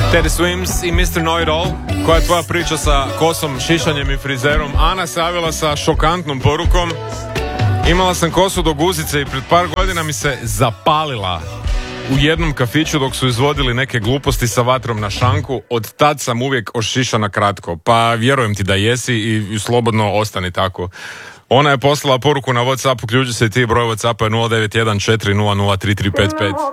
Teddy Swims i Mr. Know-It-All. Koja je tvoja priča sa kosom, šišanjem i frizerom? Ana se javila sa šokantnom porukom. Imala sam kosu do guzice i pred par godina mi se zapalila u jednom kafiću dok su izvodili neke gluposti sa vatrom na šanku. Od tad sam uvijek ošišana kratko. Pa vjerujem ti da jesi i slobodno ostani tako. Ona je poslala poruku na WhatsApp, uključi se i ti, broj WhatsAppa je 0914003355.